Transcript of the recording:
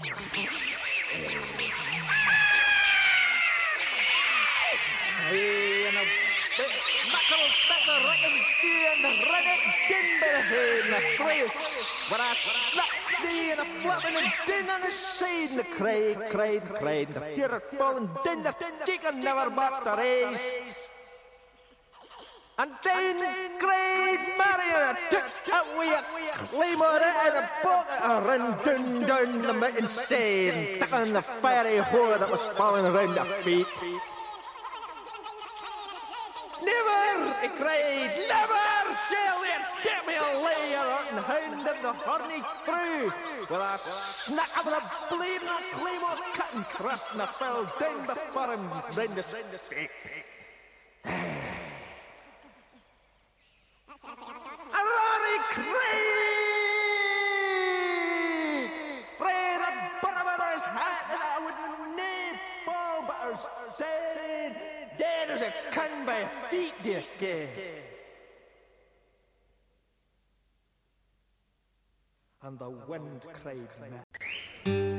En een makkelstekker rekken die en de rennen kinderen heen naar vrees. Waar hij slapt die en de flappen en ding aan de zijde. De kreeg. De tierpollen ding, de chicken never but the race. En dan kreeg Marion tuk uit wie klimmen en de bogen rennen dun met een steen. Takken de fairy hoor dat was vallen run de feet. Never, ik kreeg, never shall it get me a layer on the hand of the horny crew. With a snack of the bleeding claymore cut and thrust and I fell down before him, Brenda feet. A Rory Craig! Pray the Barbados hat that I would name fall but her dead as a can by feet, dear gay. And the wind cried met.